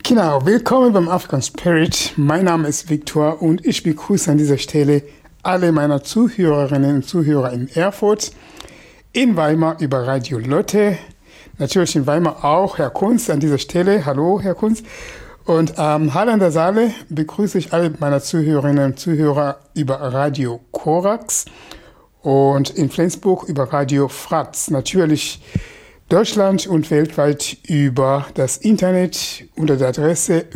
Genau, willkommen beim African Spirit. Mein Name ist Viktor und ich begrüße an dieser Stelle alle meiner Zuhörerinnen und Zuhörer in Erfurt, in Weimar über Radio Lotte, natürlich in Weimar auch Herr Kunz an dieser Stelle. Hallo, Herr Kunz. Und Halle an der Saale begrüße ich alle meiner Zuhörerinnen und Zuhörer über Radio Korax und in Flensburg über Radio Fratz. Natürlich Deutschland und weltweit über das Internet unter der Adresse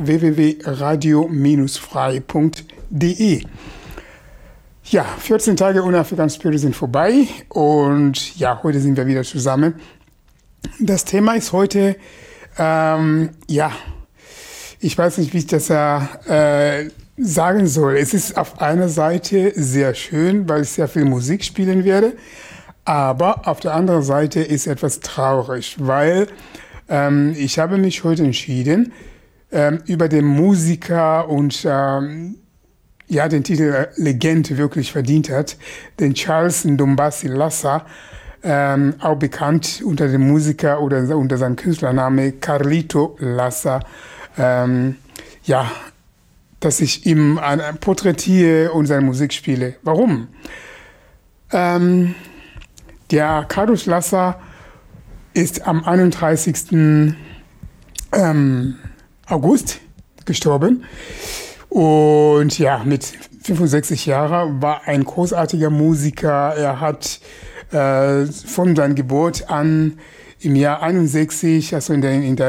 www.radio-frei.de. Ja, 14 Tage ohne African Spirit sind vorbei und ja, heute sind wir wieder zusammen. Das Thema ist heute, ich weiß nicht, wie ich das sagen soll. Es ist auf einer Seite sehr schön, weil ich sehr viel Musik spielen werde. Aber auf der anderen Seite ist etwas traurig, weil ich habe mich heute entschieden, über den Musiker und den Titel Legende wirklich verdient hat, den Charles Ndombasi Lassa, auch bekannt unter dem Musiker oder unter seinem Künstlername Carlito Lassa, dass ich ihm porträtiere und seine Musik spiele. Warum? Der Carlos Lassa ist am 31. August gestorben und ja, mit 65 Jahren war ein großartiger Musiker. Er hat von seiner Geburt an im Jahr 61, also in der